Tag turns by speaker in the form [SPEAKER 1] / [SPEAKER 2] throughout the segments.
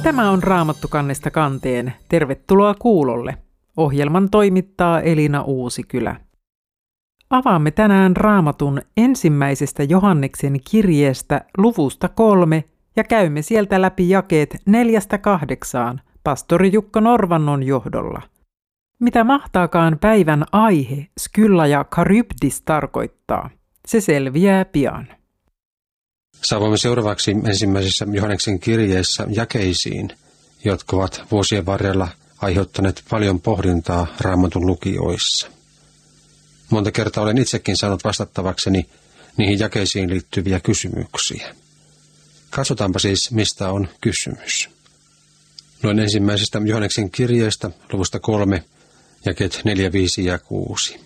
[SPEAKER 1] Tämä on Raamattu-kannesta kanteen. Tervetuloa kuulolle. Ohjelman toimittaa Elina Uusikylä. Avaamme tänään Raamatun ensimmäisestä Johanneksen kirjeestä luvusta 3 ja käymme sieltä läpi jakeet 4-8 pastori Jukka Norvannon johdolla. Mitä mahtaakaan päivän aihe Skylla ja Charybdis tarkoittaa? Se selviää pian.
[SPEAKER 2] Saavumme seuraavaksi ensimmäisessä Johanneksen kirjeessä jakeisiin, jotka ovat vuosien varrella aiheuttaneet paljon pohdintaa Raamatun lukijoissa. Monta kertaa olen itsekin saanut vastattavakseni niihin jakeisiin liittyviä kysymyksiä. Katsotaanpa siis, mistä on kysymys. Luen ensimmäisestä Johanneksen kirjeestä luvusta 3, jakeet 4, 5 ja 6.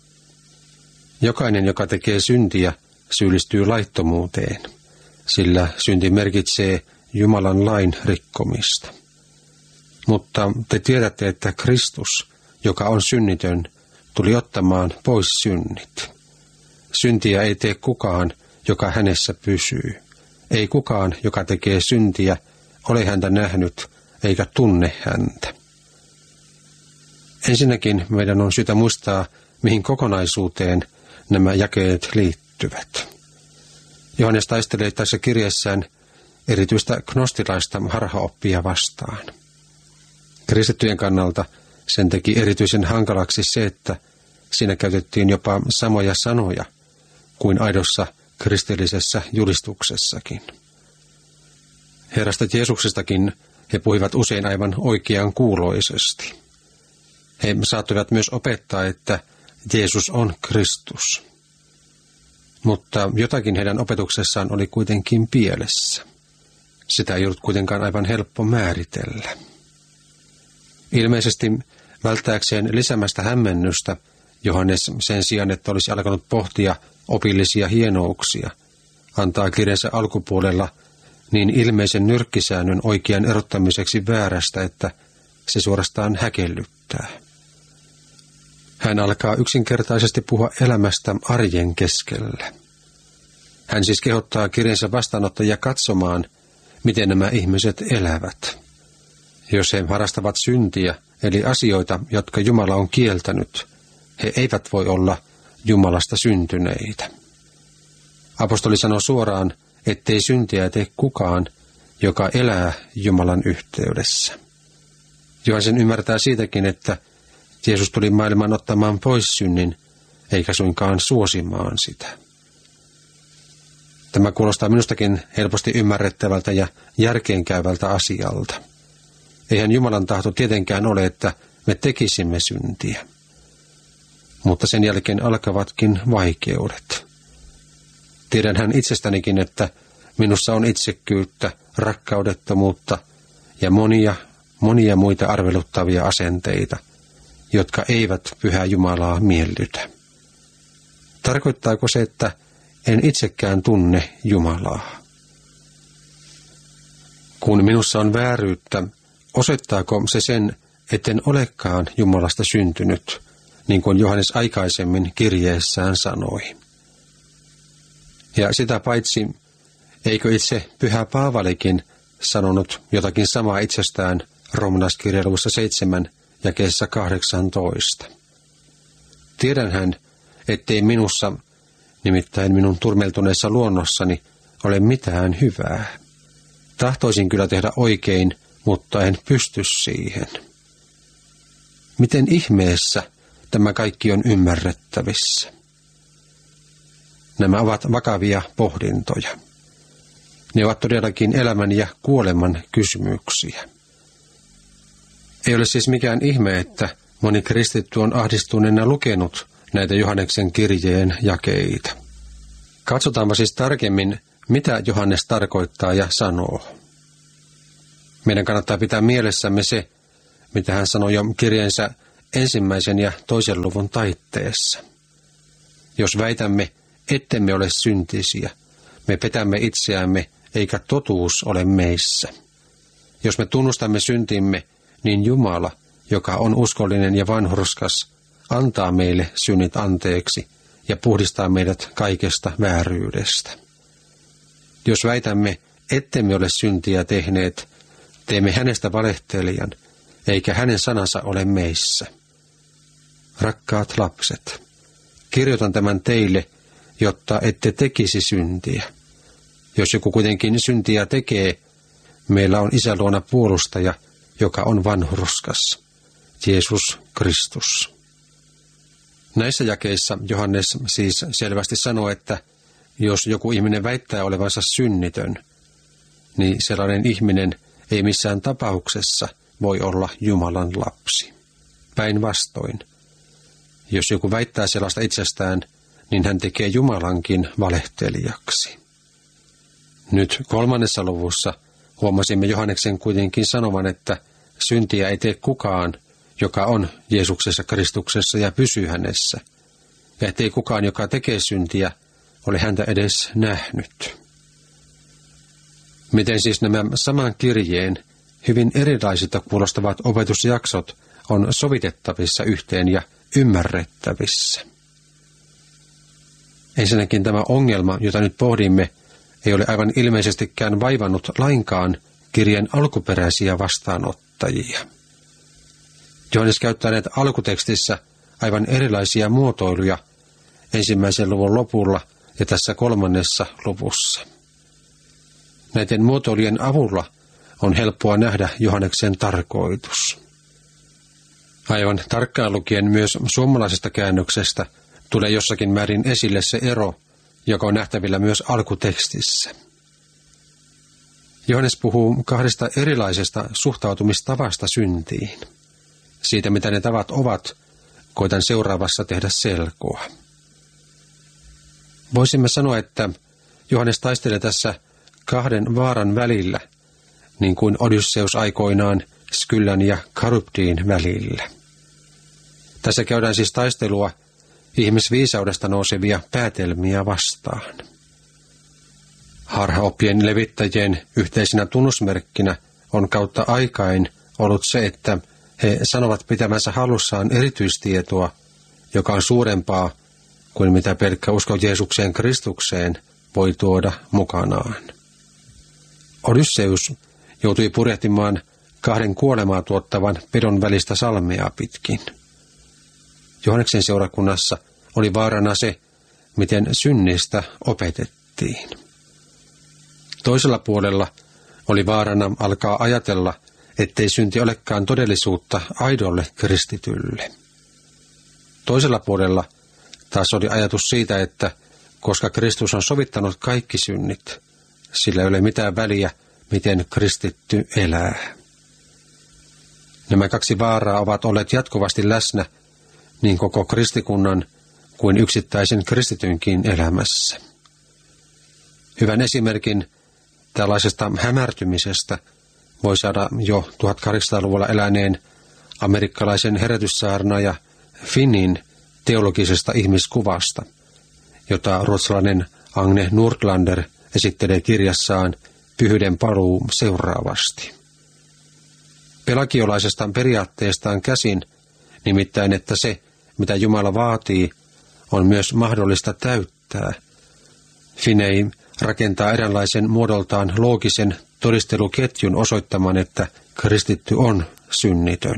[SPEAKER 2] Jokainen, joka tekee syntiä, syyllistyy laittomuuteen, sillä synti merkitsee Jumalan lain rikkomista. Mutta te tiedätte, että Kristus, joka on synnitön, tuli ottamaan pois synnit. Syntiä ei tee kukaan, joka hänessä pysyy. Ei kukaan, joka tekee syntiä, ole häntä nähnyt eikä tunne häntä. Ensinnäkin meidän on syytä muistaa, mihin kokonaisuuteen nämä jakeet liittyvät. Johannes taistelee tässä kirjeessään erityistä gnostilaista harhaoppia vastaan. Kristittyjen kannalta sen teki erityisen hankalaksi se, että siinä käytettiin jopa samoja sanoja kuin aidossa kristillisessä julistuksessakin. Herrasta Jeesuksestakin he puhuivat usein aivan oikean kuuloisesti. He saattoivat myös opettaa, että Jeesus on Kristus. Mutta jotakin heidän opetuksessaan oli kuitenkin pielessä. Sitä ei ollut kuitenkaan aivan helppo määritellä. Ilmeisesti välttääkseen lisäämästä hämmennystä Johannes sen sijaan, että olisi alkanut pohtia opillisia hienouksia, antaa kirjansa alkupuolella niin ilmeisen nyrkkisäännön oikean erottamiseksi väärästä, että se suorastaan häkellyttää. Hän alkaa yksinkertaisesti puhua elämästä arjen keskellä. Hän siis kehottaa kirjansa vastaanottajia katsomaan, miten nämä ihmiset elävät. Jos he harrastavat syntiä, eli asioita, jotka Jumala on kieltänyt, he eivät voi olla Jumalasta syntyneitä. Apostoli sanoo suoraan, ettei syntiä tee kukaan, joka elää Jumalan yhteydessä. Johannes ymmärtää siitäkin, että Jeesus tuli maailmaan ottamaan pois synnin, eikä suinkaan suosimaan sitä. Tämä kuulostaa minustakin helposti ymmärrettävältä ja järkeenkäyvältä asialta. Eihän Jumalan tahto tietenkään ole, että me tekisimme syntiä. Mutta sen jälkeen alkavatkin vaikeudet. Tiedänhän itsestänikin, että minussa on itsekkyyttä, rakkaudettomuutta ja monia muita arveluttavia asenteita, jotka eivät Pyhää Jumalaa miellytä. Tarkoittaako se, että en itsekään tunne Jumalaa? Kun minussa on vääryyttä, osoittaako se sen, etten olekaan Jumalasta syntynyt, niin kuin Johannes aikaisemmin kirjeessään sanoi? Ja sitä paitsi, eikö itse Pyhä Paavalikin sanonut jotakin samaa itsestään Roomalaiskirjeen luvussa 7 jakeessa 18? Tiedänhän, ettei minussa, nimittäin minun turmeltuneessa luonnossani, ole mitään hyvää. Tahtoisin kyllä tehdä oikein, mutta en pysty siihen. Miten ihmeessä tämä kaikki on ymmärrettävissä? Nämä ovat vakavia pohdintoja. Ne ovat todellakin elämän ja kuoleman kysymyksiä. Ei ole siis mikään ihme, että moni kristitty on ahdistuneena lukenut näitä Johanneksen kirjeen jakeita. Katsotaanpa siis tarkemmin, mitä Johannes tarkoittaa ja sanoo. Meidän kannattaa pitää mielessämme se, mitä hän sanoi jo kirjeensä 1. ja 2. luvun taitteessa. Jos väitämme, ettemme ole syntisiä, me petämme itseämme, eikä totuus ole meissä. Jos me tunnustamme syntimme, niin Jumala, joka on uskollinen ja vanhurskas, antaa meille synnit anteeksi ja puhdistaa meidät kaikesta vääryydestä. Jos väitämme, ettemme ole syntiä tehneet, teemme hänestä valehtelijan, eikä hänen sanansa ole meissä. Rakkaat lapset, kirjoitan tämän teille, jotta ette tekisi syntiä. Jos joku kuitenkin syntiä tekee, meillä on Isän luona puolustaja, joka on vanhurskas, Jeesus Kristus. Näissä jakeissa Johannes siis selvästi sanoo, että jos joku ihminen väittää olevansa synnitön, niin sellainen ihminen ei missään tapauksessa voi olla Jumalan lapsi. Päinvastoin, jos joku väittää sellaista itsestään, niin hän tekee Jumalankin valehtelijaksi. Nyt 3. luvussa huomasimme Johanneksen kuitenkin sanovan, että syntiä ei tee kukaan, joka on Jeesuksessa Kristuksessa ja pysyy hänessä, ja ettei kukaan, joka tekee syntiä, ole häntä edes nähnyt. Miten siis nämä saman kirjeen hyvin erilaisilta kuulostavat opetusjaksot on sovitettavissa yhteen ja ymmärrettävissä? Ensinnäkin tämä ongelma, jota nyt pohdimme, ei ole aivan ilmeisestikään vaivannut lainkaan kirjeen alkuperäisiä vastaanottajia. Johannes käyttää näitä alkutekstissä aivan erilaisia muotoiluja 1. luvun lopulla ja tässä 3. luvussa. Näiden muotoilujen avulla on helppoa nähdä Johanneksen tarkoitus. Aivan tarkkaan lukien myös suomalaisesta käännöksestä tulee jossakin määrin esille se ero, joka on nähtävillä myös alkutekstissä. Johannes puhuu 2 erilaisesta suhtautumistavasta syntiin. Siitä, mitä ne tavat ovat, koitan seuraavassa tehdä selkoa. Voisimme sanoa, että Johannes taistelee tässä 2 vaaran välillä, niin kuin Odysseus aikoinaan Skyllän ja Charybdin välillä. Tässä käydään siis taistelua ihmisviisaudesta nousevia päätelmiä vastaan. Harhaoppien levittäjien yhteisenä tunnusmerkkinä on kautta aikain ollut se, että he sanovat pitämänsä hallussaan erityistietoa, joka on suurempaa kuin mitä pelkkä usko Jeesukseen Kristukseen voi tuoda mukanaan. Odysseus joutui purjehtimaan 2 kuolemaa tuottavan pedon välistä salmea pitkin. Johanneksen seurakunnassa oli vaarana se, miten synnistä opetettiin. Toisella puolella oli vaarana alkaa ajatella, ettei synti olekaan todellisuutta aidolle kristitylle. Toisella puolella taas oli ajatus siitä, että koska Kristus on sovittanut kaikki synnit, sillä ei ole mitään väliä, miten kristitty elää. Nämä 2 vaaraa ovat olleet jatkuvasti läsnä niin koko kristikunnan kuin yksittäisen kristitynkin elämässä. Hyvän esimerkin tällaisesta hämärtymisestä voi saada jo 1800-luvulla eläneen amerikkalaisen herätyssaarnaaja Finnin teologisesta ihmiskuvasta, jota ruotsalainen Agne Nordlander esittelee kirjassaan Pyhyyden paluu seuraavasti. Pelagiolaisesta periaatteestaan käsin, nimittäin että se, mitä Jumala vaatii, on myös mahdollista täyttää. Finney rakentaa eräänlaisen muodoltaan loogisen todisteluketjun osoittamaan, että kristitty on synnitön.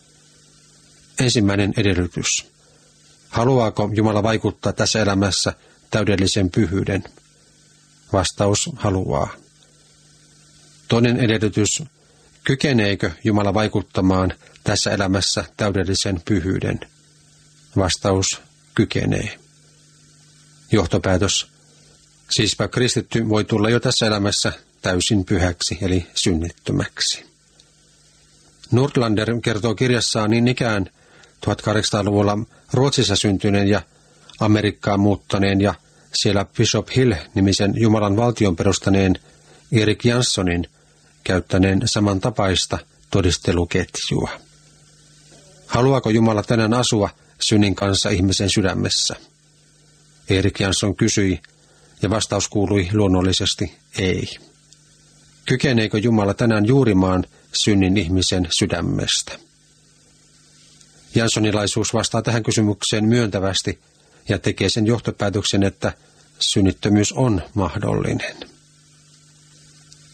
[SPEAKER 2] Ensimmäinen edellytys. Haluaako Jumala vaikuttaa tässä elämässä täydellisen pyhyyden? Vastaus haluaa. Toinen edellytys. Kykeneekö Jumala vaikuttamaan tässä elämässä täydellisen pyhyyden? Vastaus kykenee. Johtopäätös. Siispä kristitty voi tulla jo tässä elämässä täysin pyhäksi eli synnittömäksi. Nordlander kertoo kirjassaan niin ikään 1800-luvulla Ruotsissa syntyneen ja Amerikkaan muuttaneen ja siellä Bishop Hill-nimisen Jumalan valtion perustaneen Erik Janssonin käyttäneen samantapaista todisteluketjua. Haluaako Jumala tänään asua synnin kanssa ihmisen sydämessä? Erik Jansson kysyi, ja vastaus kuului luonnollisesti ei. Kykeneekö Jumala tänään juurimaan synnin ihmisen sydämestä? Janssonilaisuus vastaa tähän kysymykseen myöntävästi ja tekee sen johtopäätöksen, että synnittömyys on mahdollinen.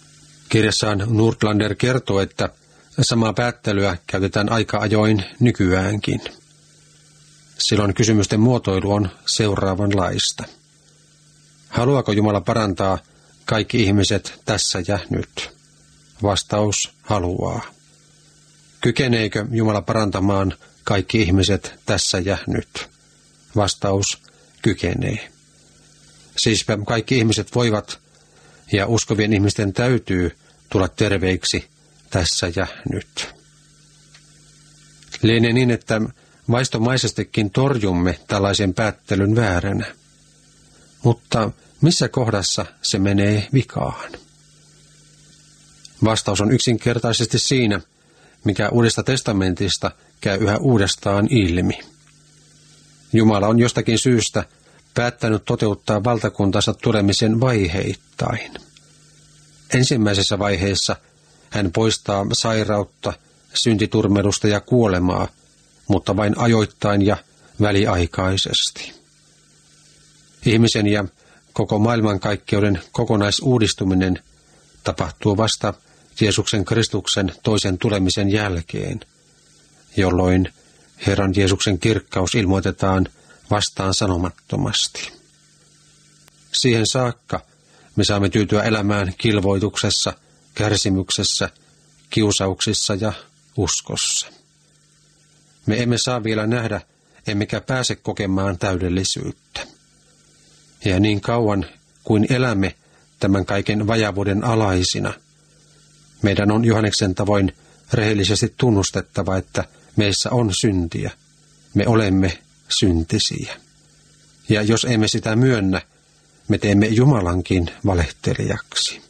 [SPEAKER 2] Kirjassaan Nordlander kertoo, että samaa päättelyä käytetään aika ajoin nykyäänkin. Silloin kysymysten muotoilu on seuraavanlaista. Haluaako Jumala parantaa kaikki ihmiset tässä ja nyt? Vastaus: haluaa. Kykeneekö Jumala parantamaan kaikki ihmiset tässä ja nyt? Vastaus: kykenee. Siispä kaikki ihmiset voivat ja uskovien ihmisten täytyy tulla terveiksi tässä ja nyt. Lienee niin, että vaistomaisestikin torjumme tällaisen päättelyn vääränä. Mutta missä kohdassa se menee vikaan? Vastaus on yksinkertaisesti siinä, mikä Uudesta testamentista käy yhä uudestaan ilmi. Jumala on jostakin syystä päättänyt toteuttaa valtakuntansa tulemisen vaiheittain. Ensimmäisessä vaiheessa hän poistaa sairautta, syntiturmelusta ja kuolemaa, mutta vain ajoittain ja väliaikaisesti. Ihmisen ja koko maailmankaikkeuden kokonaisuudistuminen tapahtuu vasta Jeesuksen Kristuksen toisen tulemisen jälkeen, jolloin Herran Jeesuksen kirkkaus ilmoitetaan vastaan sanomattomasti. Siihen saakka me saamme tyytyä elämään kilvoituksessa, kärsimyksessä, kiusauksissa ja uskossa. Me emme saa vielä nähdä, emmekä pääse kokemaan täydellisyyttä. Ja niin kauan kuin elämme tämän kaiken vajavuuden alaisina, meidän on Johanneksen tavoin rehellisesti tunnustettava, että meissä on syntiä. Me olemme syntisiä. Ja jos emme sitä myönnä, me teemme Jumalankin valehtelijaksi.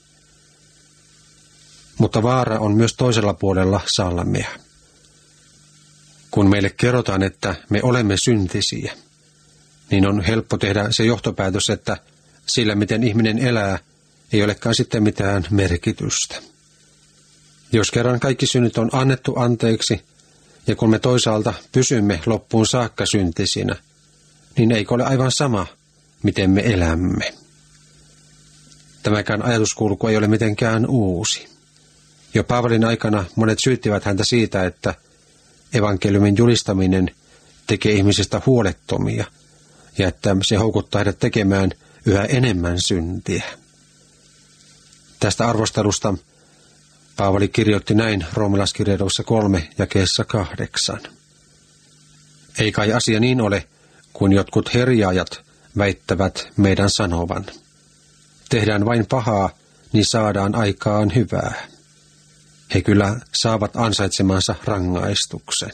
[SPEAKER 2] Mutta vaara on myös toisella puolella salmea. Kun meille kerrotaan, että me olemme syntisiä, niin on helppo tehdä se johtopäätös, että sillä miten ihminen elää, ei olekaan sitten mitään merkitystä. Jos kerran kaikki synnit on annettu anteeksi, ja kun me toisaalta pysymme loppuun saakka syntisinä, niin eikö ole aivan sama, miten me elämme? Tämäkään ajatuskulku ei ole mitenkään uusi. Jo Paavalin aikana monet syyttivät häntä siitä, että evankeliumin julistaminen tekee ihmisistä huolettomia, ja että se houkuttaa heidät tekemään yhä enemmän syntiä. Tästä arvostelusta Paavali kirjoitti näin Roomalaiskirjeessä 3 jakeessa 8. Ei kai asia niin ole, kuin jotkut herjaajat väittävät meidän sanovan. Tehdään vain pahaa, niin saadaan aikaan hyvää. He kyllä saavat ansaitsemansa rangaistuksen.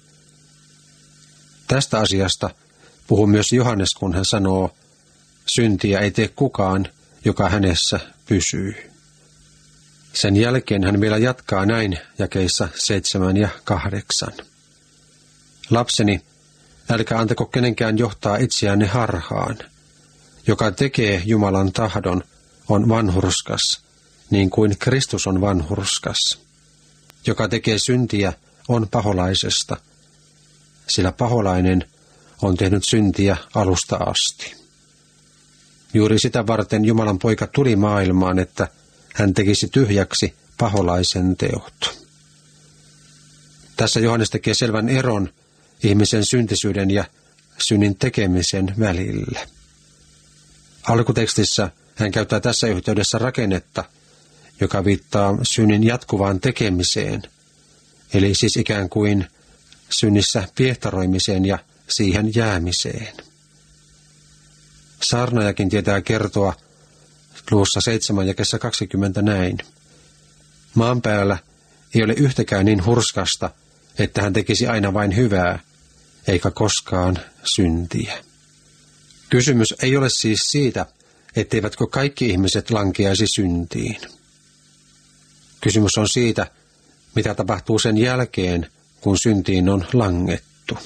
[SPEAKER 2] Tästä asiasta puhuu myös Johannes, kun hän sanoo, syntiä ei tee kukaan, joka hänessä pysyy. Sen jälkeen hän vielä jatkaa näin jakeissa 7 ja 8. Lapseni, älkää antako kenenkään johtaa itseänne harhaan. Joka tekee Jumalan tahdon, on vanhurskas, niin kuin Kristus on vanhurskas. Joka tekee syntiä, on paholaisesta, sillä paholainen on tehnyt syntiä alusta asti. Juuri sitä varten Jumalan poika tuli maailmaan, että hän tekisi tyhjäksi paholaisen teot. Tässä Johannes tekee selvän eron ihmisen syntisyyden ja synnin tekemisen välillä. Alkutekstissä hän käyttää tässä yhteydessä rakennetta, joka viittaa synnin jatkuvaan tekemiseen, eli siis ikään kuin synnissä piehtaroimiseen ja siihen jäämiseen. Saarnaajakin tietää kertoa luvussa 7 jakeessa 20 näin. Maan päällä ei ole yhtäkään niin hurskasta, että hän tekisi aina vain hyvää, eikä koskaan syntiä. Kysymys ei ole siis siitä, etteivätkö kaikki ihmiset lankeaisi syntiin. Kysymys on siitä, mitä tapahtuu sen jälkeen, kun syntiin on langettu.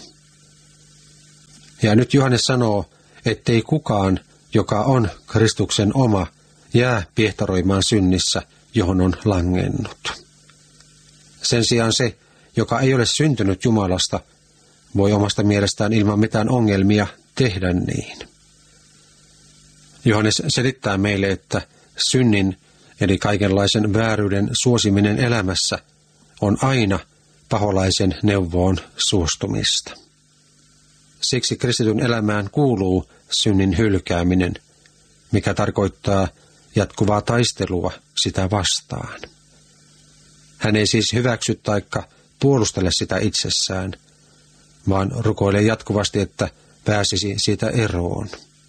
[SPEAKER 2] Ja nyt Johannes sanoo, ettei kukaan, joka on Kristuksen oma, jää piehtaroimaan synnissä, johon on langennut. Sen sijaan se, joka ei ole syntynyt Jumalasta, voi omasta mielestään ilman mitään ongelmia tehdä niin. Johannes selittää meille, että synnin eli kaikenlaisen vääryyden suosiminen elämässä, on aina paholaisen neuvoon suostumista. Siksi kristityn elämään kuuluu synnin hylkääminen, mikä tarkoittaa jatkuvaa taistelua sitä vastaan. Hän ei siis hyväksy taikka puolustele sitä itsessään, vaan rukoilee jatkuvasti, että pääsisi siitä eroon.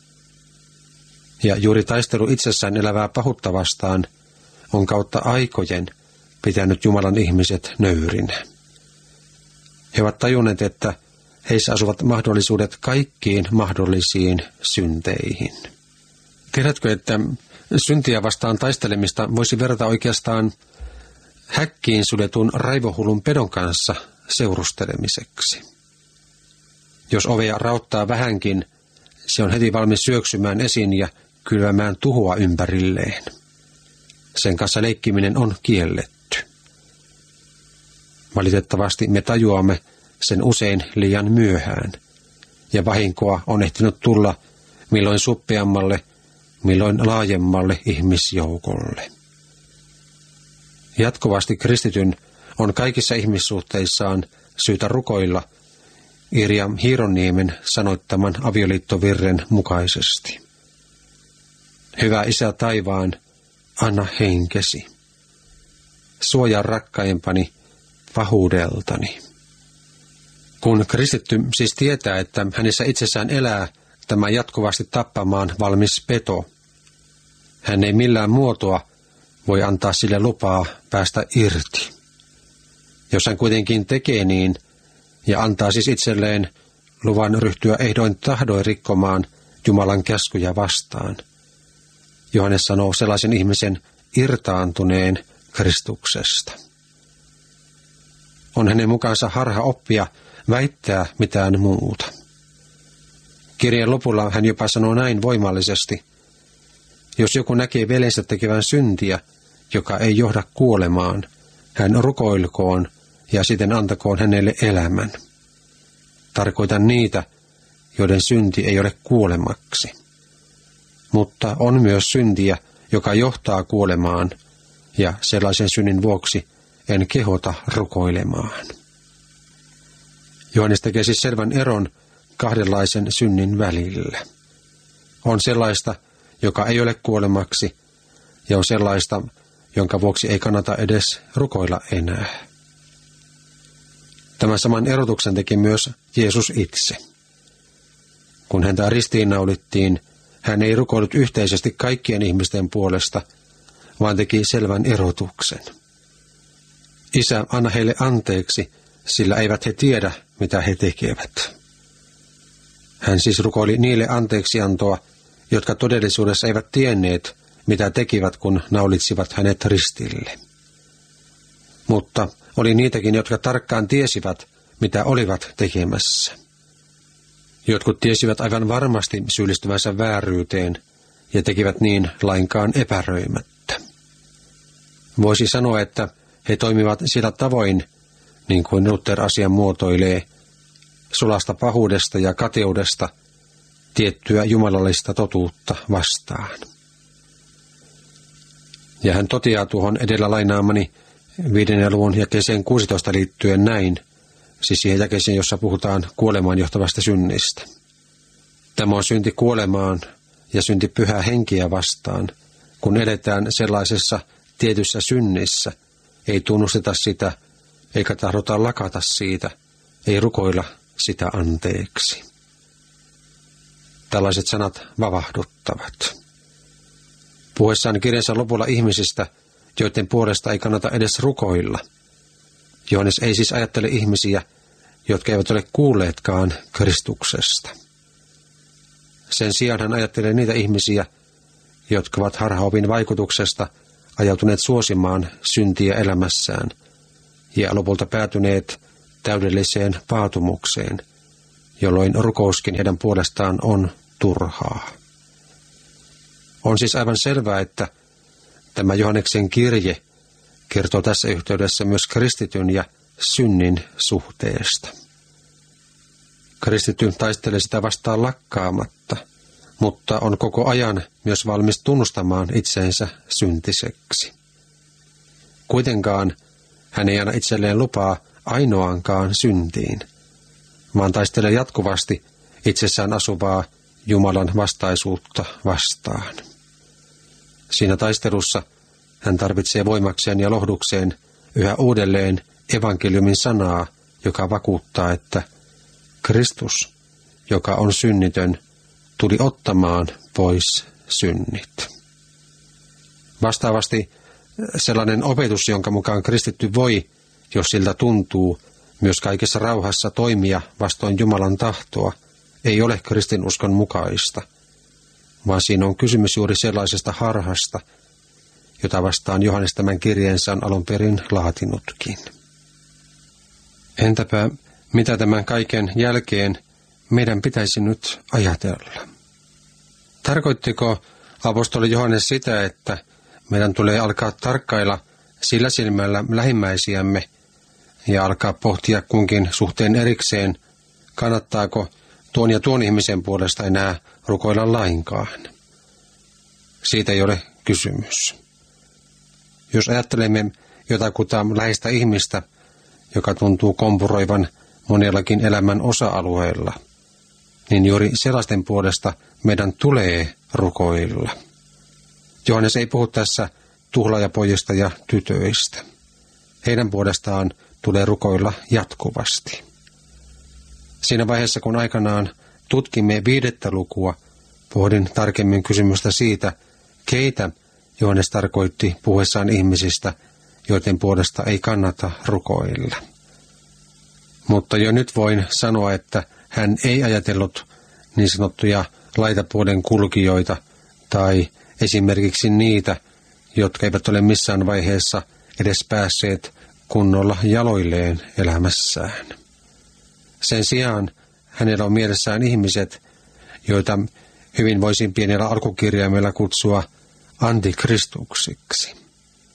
[SPEAKER 2] Ja juuri taistelu itsessään elävää pahuutta vastaan on kautta aikojen pitänyt Jumalan ihmiset nöyrinä. He ovat tajunneet, että heissä asuvat mahdollisuudet kaikkiin mahdollisiin synteihin. Tiedätkö, että syntiä vastaan taistelemista voisi verrata oikeastaan häkkiin sudetun raivohullun pedon kanssa seurustelemiseksi. Jos ovea raottaa vähänkin, se on heti valmis syöksymään esiin ja kylvämään tuhoa ympärilleen. Sen kanssa leikkiminen on kielletty. Valitettavasti me tajuamme sen usein liian myöhään, ja vahinkoa on ehtinyt tulla milloin suppeammalle, milloin laajemmalle ihmisjoukolle. Jatkuvasti kristityn on kaikissa ihmissuhteissaan syytä rukoilla Irja Hiironniemen sanoittaman avioliittovirren mukaisesti. Hyvä Isä taivaan, anna henkesi. Suojaa rakkaimpani pahuudeltani. Kun kristitty siis tietää, että hänessä itsessään elää tämä jatkuvasti tappamaan valmis peto, hän ei millään muotoa voi antaa sille lupaa päästä irti. Jos hän kuitenkin tekee niin ja antaa siis itselleen luvan ryhtyä ehdoin tahdoin rikkomaan Jumalan käskyjä vastaan, Johannes sanoo sellaisen ihmisen irtaantuneen Kristuksesta. On hänen mukaansa harha oppia väittää mitään muuta. Kirjeen lopulla hän jopa sanoo näin voimallisesti: jos joku näkee veljensä tekevän syntiä, joka ei johda kuolemaan, hän rukoilkoon ja siten antakoon hänelle elämän. Tarkoitan niitä, joiden synti ei ole kuolemaksi. Mutta on myös syntiä, joka johtaa kuolemaan, ja sellaisen synnin vuoksi en kehota rukoilemaan. Johannes tekee siis selvän eron kahdenlaisen synnin välillä. On sellaista, joka ei ole kuolemaksi, ja on sellaista, jonka vuoksi ei kannata edes rukoilla enää. Tämän saman erotuksen teki myös Jeesus itse. Kun häntä ristiinnaulittiin, hän ei rukoillut yhteisesti kaikkien ihmisten puolesta, vaan teki selvän erotuksen. Isä, anna heille anteeksi, sillä eivät he tiedä, mitä he tekevät. Hän siis rukoili niille anteeksiantoa, jotka todellisuudessa eivät tienneet, mitä tekivät, kun naulitsivat hänet ristille. Mutta oli niitäkin, jotka tarkkaan tiesivät, mitä olivat tekemässä. Jotkut tiesivät aivan varmasti syyllistyvänsä vääryyteen ja tekivät niin lainkaan epäröimättä. Voisi sanoa, että he toimivat sillä tavoin, niin kuin Luther asian muotoilee, sulasta pahuudesta ja kateudesta tiettyä jumalallista totuutta vastaan. Ja hän toteaa tuohon edellä lainaamani 5. luvun jakeeseen 16 liittyen näin, siis siihen jakeeseen, jossa puhutaan kuolemaan johtavasta synnistä. Tämä on synti kuolemaan ja synti pyhää henkeä vastaan, kun eletään sellaisessa tietyssä synnissä, ei tunnusteta sitä, eikä tahdota lakata siitä, ei rukoilla sitä anteeksi. Tällaiset sanat vavahduttavat. Puhuessaan kirjansa lopulla ihmisistä, joiden puolesta ei kannata edes rukoilla, Johannes ei siis ajattele ihmisiä, jotka eivät ole kuulleetkaan Kristuksesta. Sen sijaan hän ajattelee niitä ihmisiä, jotka ovat harhaopin vaikutuksesta ajautuneet suosimaan syntiä elämässään ja lopulta päätyneet täydelliseen paatumukseen, jolloin rukouskin heidän puolestaan on turhaa. On siis aivan selvää, että tämä Johanneksen kirje kertoo tässä yhteydessä myös kristityn ja synnin suhteesta. Kristitty taistelee sitä vastaan lakkaamatta, mutta on koko ajan myös valmis tunnustamaan itseensä syntiseksi. Kuitenkaan hän ei anna itselleen lupaa ainoankaan syntiin, vaan taistelee jatkuvasti itsessään asuvaa Jumalan vastaisuutta vastaan. Siinä taistelussa hän tarvitsee voimakseen ja lohdukseen yhä uudelleen evankeliumin sanaa, joka vakuuttaa, että Kristus, joka on synnitön, tuli ottamaan pois synnit. Vastaavasti sellainen opetus, jonka mukaan kristitty voi, jos siltä tuntuu, myös kaikessa rauhassa toimia vastoin Jumalan tahtoa, ei ole kristinuskon mukaista, vaan siinä on kysymys juuri sellaisesta harhasta, jota vastaan Johannes tämän kirjeensä on alun perin laatinutkin. Entäpä mitä tämän kaiken jälkeen meidän pitäisi nyt ajatella? Tarkoittiko apostoli Johannes sitä, että meidän tulee alkaa tarkkailla sillä silmällä lähimmäisiämme ja alkaa pohtia kunkin suhteen erikseen, kannattaako tuon ja tuon ihmisen puolesta enää rukoilla lainkaan? Siitä ei ole kysymys. Jos ajattelemme jotakuta läheistä ihmistä, joka tuntuu kompuroivan monellakin elämän osa-alueella, niin juuri sellaisten puolesta meidän tulee rukoilla. Johannes ei puhu tässä tuhlaajapojista ja tytöistä. Heidän puolestaan tulee rukoilla jatkuvasti. Siinä vaiheessa, kun aikanaan tutkimme 5. lukua, pohdin tarkemmin kysymystä siitä, keitä Johannes tarkoitti puhuessaan ihmisistä, joiden puolesta ei kannata rukoilla. Mutta jo nyt voin sanoa, että hän ei ajatellut niin sanottuja laitapuolen kulkijoita tai esimerkiksi niitä, jotka eivät ole missään vaiheessa edes päässeet kunnolla jaloilleen elämässään. Sen sijaan hänellä on mielessään ihmiset, joita hyvin voisin pienellä alkukirjaimella kutsua antikristuksiksi.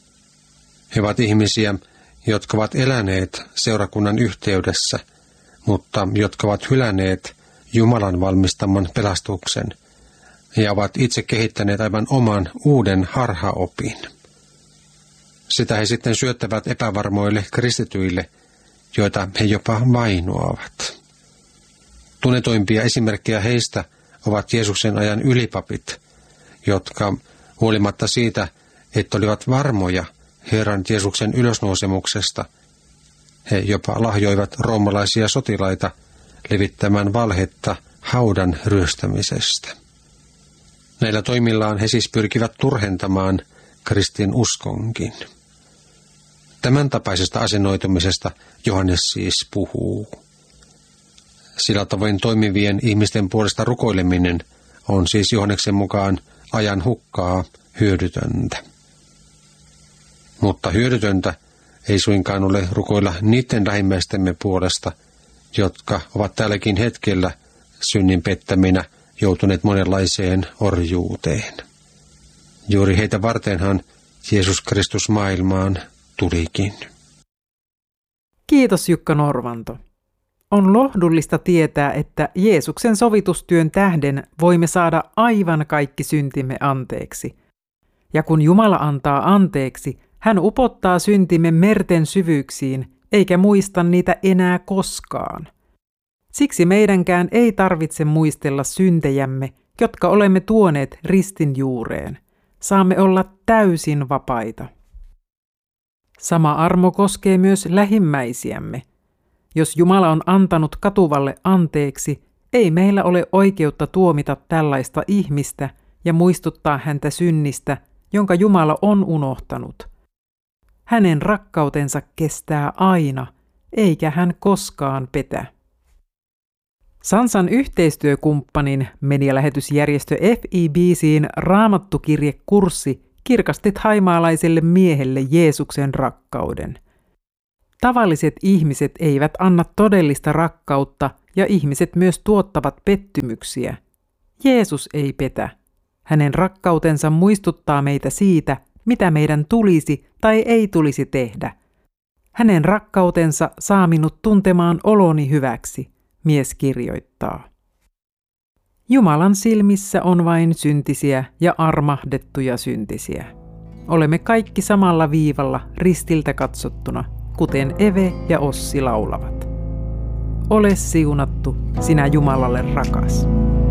[SPEAKER 2] He ovat ihmisiä, jotka ovat eläneet seurakunnan yhteydessä, mutta jotka ovat hylänneet Jumalan valmistaman pelastuksen ja ovat itse kehittäneet aivan oman uuden harhaopin. Sitä he sitten syöttävät epävarmoille kristityille, joita he jopa vainoavat. Tunnetuimpia esimerkkejä heistä ovat Jeesuksen ajan ylipapit, jotka huolimatta siitä, että olivat varmoja Herran Jeesuksen ylösnousemuksesta, he jopa lahjoivat roomalaisia sotilaita levittämään valhetta haudan ryöstämisestä. Näillä toimillaan he siis pyrkivät turhentamaan kristin uskonkin. Tämän tapaisesta asennoitumisesta Johannes siis puhuu. Sillä tavoin toimivien ihmisten puolesta rukoileminen on siis Johanneksen mukaan ajan hukkaa, hyödytöntä. Mutta hyödytöntä ei suinkaan ole rukoilla niiden lähimmäistemme puolesta, jotka ovat tälläkin hetkellä synnin pettäminä joutuneet monenlaiseen orjuuteen. Juuri heitä vartenhan Jeesus Kristus maailmaan tulikin.
[SPEAKER 1] Kiitos Jukka Norvanto. On lohdullista tietää, että Jeesuksen sovitustyön tähden voimme saada aivan kaikki syntimme anteeksi. Ja kun Jumala antaa anteeksi, hän upottaa syntimme merten syvyyksiin, eikä muista niitä enää koskaan. Siksi meidänkään ei tarvitse muistella syntejämme, jotka olemme tuoneet ristin juureen. Saamme olla täysin vapaita. Sama armo koskee myös lähimmäisiämme. Jos Jumala on antanut katuvalle anteeksi, ei meillä ole oikeutta tuomita tällaista ihmistä ja muistuttaa häntä synnistä, jonka Jumala on unohtanut. Hänen rakkautensa kestää aina, eikä hän koskaan petä. Sansan yhteistyökumppanin medialähetysjärjestö FIBC:n raamattukirjekurssi kirkasti thaimaalaiselle miehelle Jeesuksen rakkauden. Tavalliset ihmiset eivät anna todellista rakkautta ja ihmiset myös tuottavat pettymyksiä. Jeesus ei petä. Hänen rakkautensa muistuttaa meitä siitä, mitä meidän tulisi tai ei tulisi tehdä. Hänen rakkautensa saa minut tuntemaan oloni hyväksi, mies kirjoittaa. Jumalan silmissä on vain syntisiä ja armahdettuja syntisiä. Olemme kaikki samalla viivalla ristiltä katsottuna, kuten Eve ja Ossi laulavat. Ole siunattu, sinä Jumalalle rakas.